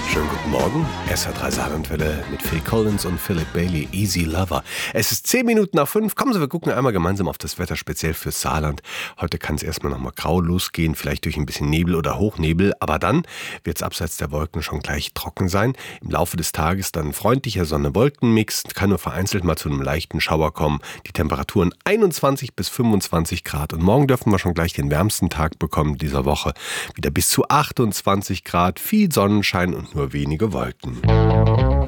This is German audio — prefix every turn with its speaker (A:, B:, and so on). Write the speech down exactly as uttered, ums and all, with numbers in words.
A: Schönen guten Morgen. S R drei Saarlandwelle mit Phil Collins und Philip Bailey, Easy Lover. Es ist zehn Minuten nach fünf. Kommen Sie, wir gucken einmal gemeinsam auf das Wetter, speziell fürs Saarland. Heute kann es erstmal nochmal grau losgehen, vielleicht durch ein bisschen Nebel oder Hochnebel. Aber dann wird es abseits der Wolken schon gleich trocken sein. Im Laufe des Tages dann freundlicher Sonne-Wolken-Mix. Kann nur vereinzelt mal zu einem leichten Schauer kommen. Die Temperaturen einundzwanzig bis fünfundzwanzig Grad. Und morgen dürfen wir schon gleich den wärmsten Tag bekommen dieser Woche. Wieder bis zu achtundzwanzig Grad, viel Sonnenschein und nur wenige Wolken.